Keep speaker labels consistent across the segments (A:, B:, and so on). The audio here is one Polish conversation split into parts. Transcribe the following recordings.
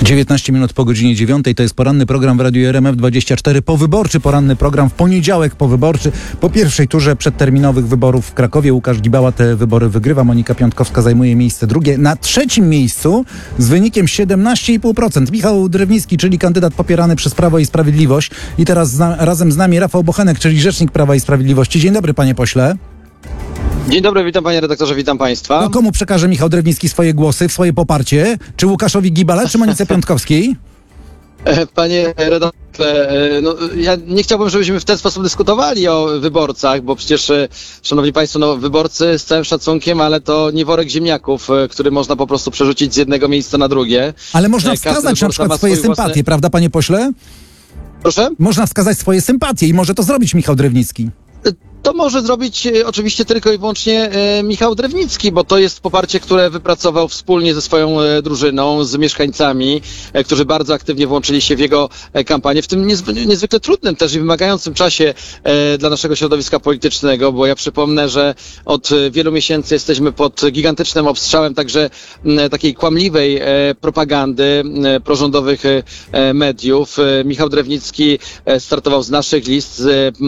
A: 19 minut po godzinie 9. To jest poranny program w Radiu RMF24. Powyborczy poranny program w poniedziałek powyborczy. Po pierwszej turze przedterminowych wyborów w Krakowie Łukasz Gibała te wybory wygrywa. Monika Piątkowska zajmuje miejsce drugie. Na trzecim miejscu z wynikiem 17,5% Michał Drewnicki, czyli kandydat popierany przez Prawo i Sprawiedliwość. I teraz razem z nami Rafał Bochenek, czyli rzecznik Prawa i Sprawiedliwości. Dzień dobry, panie pośle.
B: Dzień dobry, witam panie redaktorze, witam państwa.
A: No, komu przekaże Michał Drewnicki swoje głosy, swoje poparcie? Czy Łukaszowi Gibale, czy Monice Piątkowskiej?
B: Panie redaktorze, no, ja nie chciałbym, żebyśmy w ten sposób dyskutowali o wyborcach, bo przecież, szanowni państwo, no, wyborcy z całym szacunkiem, ale to nie worek ziemniaków, który można po prostu przerzucić z jednego miejsca na drugie.
A: Ale można wskazać na przykład swoje sympatie, prawda, panie pośle?
B: Proszę?
A: Można wskazać swoje sympatie i może to zrobić Michał Drewnicki.
B: To może zrobić oczywiście tylko i wyłącznie Michał Drewnicki, bo to jest poparcie, które wypracował wspólnie ze swoją drużyną, z mieszkańcami, którzy bardzo aktywnie włączyli się w jego kampanię, w tym niezwykle trudnym też i wymagającym czasie dla naszego środowiska politycznego, bo ja przypomnę, że od wielu miesięcy jesteśmy pod gigantycznym obstrzałem także takiej kłamliwej propagandy prorządowych mediów. Michał Drewnicki startował z naszych list,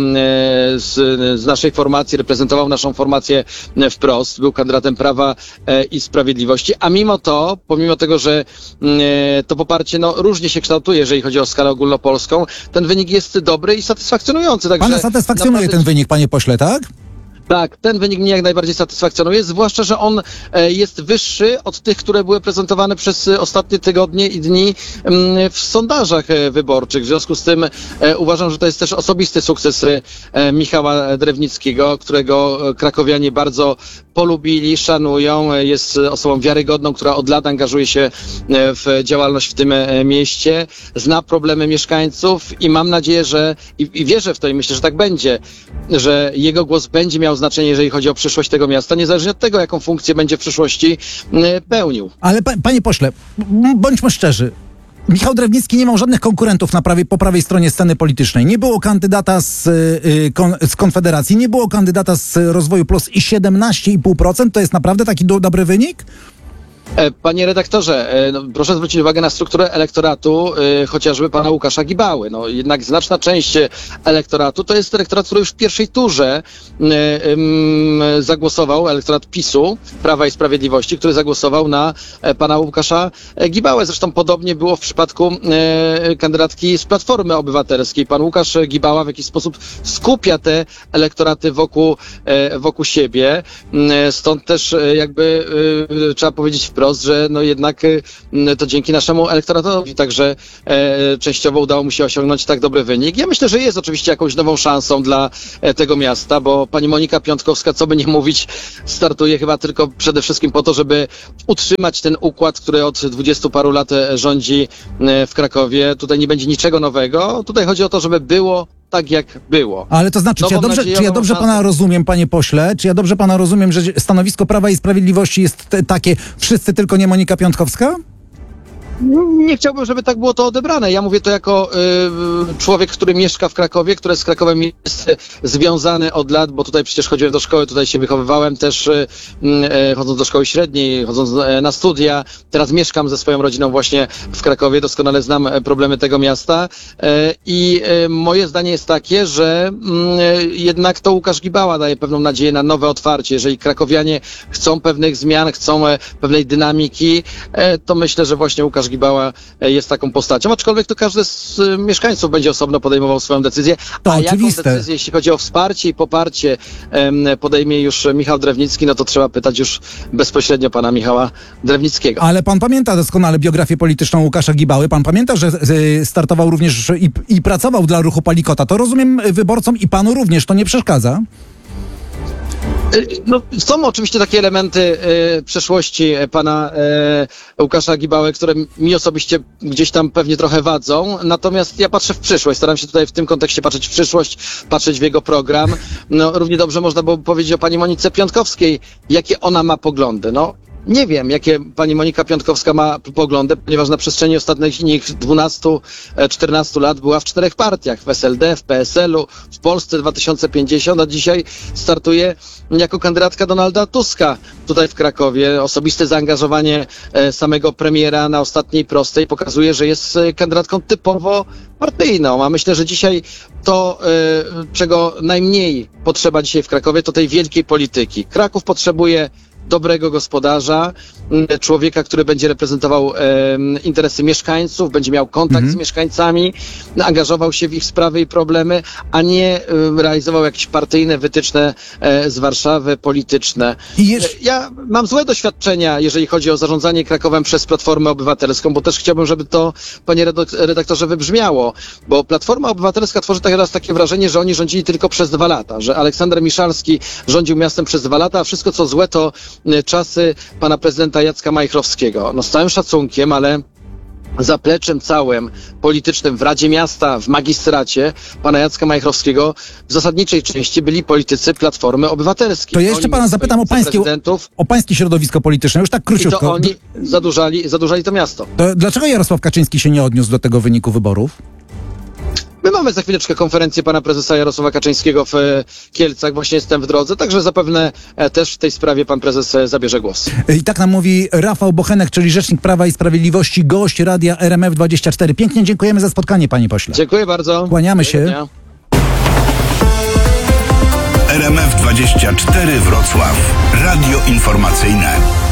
B: z naszej formacji, reprezentował naszą formację wprost, był kandydatem Prawa i Sprawiedliwości, a mimo to, pomimo tego, że to poparcie różnie się kształtuje, jeżeli chodzi o skalę ogólnopolską, ten wynik jest dobry i satysfakcjonujący. Także
A: pana satysfakcjonuje ten wynik, panie pośle, tak?
B: Tak, ten wynik mnie jak najbardziej satysfakcjonuje, zwłaszcza, że on jest wyższy od tych, które były prezentowane przez ostatnie tygodnie i dni w sondażach wyborczych. W związku z tym uważam, że to jest też osobisty sukces Michała Drewnickiego, którego krakowianie bardzo polubili, szanują. Jest osobą wiarygodną, która od lat angażuje się w działalność w tym mieście, zna problemy mieszkańców i mam nadzieję, że i wierzę w to i myślę, że tak będzie, że jego głos będzie miał znaczenie, jeżeli chodzi o przyszłość tego miasta, niezależnie od tego, jaką funkcję będzie w przyszłości pełnił. Ale
A: panie pośle, bądźmy szczerzy. Michał Drewnicki nie miał żadnych konkurentów po prawej stronie sceny politycznej. Nie było kandydata z Konfederacji, nie było kandydata z Rozwoju Plus i 17,5% to jest naprawdę taki dobry wynik?
B: Panie redaktorze, proszę zwrócić uwagę na strukturę elektoratu chociażby pana Łukasza Gibały. Jednak znaczna część elektoratu to jest elektorat, który już w pierwszej turze zagłosował, elektorat PiS-u, Prawa i Sprawiedliwości, który zagłosował na pana Łukasza Gibałę. Zresztą podobnie było w przypadku kandydatki z Platformy Obywatelskiej. Pan Łukasz Gibała w jakiś sposób skupia te elektoraty wokół siebie. Stąd też jakby trzeba powiedzieć wprost, że jednak to dzięki naszemu elektoratowi także częściowo udało mu się osiągnąć tak dobry wynik. Ja myślę, że jest oczywiście jakąś nową szansą dla tego miasta, bo pani Monika Piątkowska, co by nie mówić, startuje chyba tylko przede wszystkim po to, żeby utrzymać ten układ, który od 20 paru lat rządzi w Krakowie. Tutaj nie będzie niczego nowego. Tutaj chodzi o to, żeby było tak, jak było.
A: Ale to znaczy, czy ja dobrze pana rozumiem, panie pośle, czy ja dobrze pana rozumiem, że stanowisko Prawa i Sprawiedliwości jest takie, wszyscy tylko nie Monika Piątkowska?
B: Nie chciałbym, żeby tak było to odebrane. Ja mówię to jako człowiek, który mieszka w Krakowie, który z Krakowem jest związany od lat, bo tutaj przecież chodziłem do szkoły, tutaj się wychowywałem też chodząc do szkoły średniej, chodząc na studia. Teraz mieszkam ze swoją rodziną właśnie w Krakowie, doskonale znam problemy tego miasta i moje zdanie jest takie, że jednak to Łukasz Gibała daje pewną nadzieję na nowe otwarcie. Jeżeli krakowianie chcą pewnych zmian, chcą pewnej dynamiki, to myślę, że właśnie Łukasz Gibała jest taką postacią, aczkolwiek to każdy z mieszkańców będzie osobno podejmował swoją decyzję.
A: To
B: a
A: oczywiste.
B: Jaką decyzję, jeśli chodzi o wsparcie i poparcie, podejmie już Michał Drewnicki, to trzeba pytać już bezpośrednio pana Michała Drewnickiego.
A: Ale pan pamięta doskonale biografię polityczną Łukasza Gibały. Pan pamięta, że startował również i pracował dla ruchu Palikota. To rozumiem wyborcom i panu również to nie przeszkadza?
B: Są oczywiście takie elementy przeszłości pana Łukasza Gibały, które mi osobiście gdzieś tam pewnie trochę wadzą, natomiast ja patrzę w przyszłość, staram się tutaj w tym kontekście patrzeć w przyszłość, patrzeć w jego program. Równie dobrze można byłoby powiedzieć o pani Monice Piątkowskiej, jakie ona ma poglądy. Nie wiem, jakie pani Monika Piątkowska ma poglądy, ponieważ na przestrzeni ostatnich 12-14 lat była w 4 partiach, w SLD, w PSL-u, w Polsce 2050, a dzisiaj startuje jako kandydatka Donalda Tuska tutaj w Krakowie. Osobiste zaangażowanie samego premiera na ostatniej prostej pokazuje, że jest kandydatką typowo partyjną, a myślę, że dzisiaj to, czego najmniej potrzeba dzisiaj w Krakowie, to tej wielkiej polityki. Kraków potrzebuje dobrego gospodarza, człowieka, który będzie reprezentował interesy mieszkańców, będzie miał kontakt z mieszkańcami, angażował się w ich sprawy i problemy, a nie realizował jakieś partyjne wytyczne z Warszawy, polityczne. Ja mam złe doświadczenia, jeżeli chodzi o zarządzanie Krakowem przez Platformę Obywatelską, bo też chciałbym, żeby to, panie redaktorze, wybrzmiało, bo Platforma Obywatelska tworzy teraz takie wrażenie, że oni rządzili tylko przez 2 lata, że Aleksander Miszalski rządził miastem przez 2 lata, a wszystko co złe to czasy pana prezydenta Jacka Majchrowskiego. No z całym szacunkiem, ale zapleczem całym politycznym w Radzie Miasta, w magistracie pana Jacka Majchrowskiego w zasadniczej części byli politycy Platformy Obywatelskiej.
A: To ja jeszcze pana zapytam o pańskie środowisko polityczne, już tak króciutko.
B: I to oni zadłużali to miasto.
A: To dlaczego Jarosław Kaczyński się nie odniósł do tego wyniku wyborów?
B: My mamy za chwileczkę konferencję pana prezesa Jarosława Kaczyńskiego w Kielcach, właśnie jestem w drodze, także zapewne też w tej sprawie pan prezes zabierze głos.
A: I tak nam mówi Rafał Bochenek, czyli rzecznik Prawa i Sprawiedliwości, gość Radia RMF24. Pięknie dziękujemy za spotkanie, panie pośle.
B: Dziękuję bardzo.
A: Kłaniamy się.
C: RMF24 Wrocław. Radio informacyjne.